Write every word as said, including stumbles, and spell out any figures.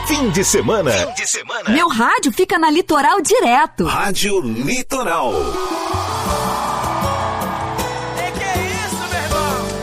Fim de semana. Fim de semana. Meu rádio fica na Litoral direto. Rádio Litoral.